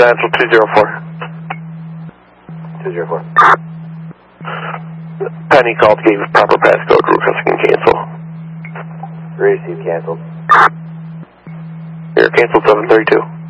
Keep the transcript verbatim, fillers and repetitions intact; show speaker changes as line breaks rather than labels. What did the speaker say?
Residential two zero four.
two zero four.
Penny called, gave proper passcode, requesting can cancel.
Receive canceled.
Here, cancel seven thirty-two.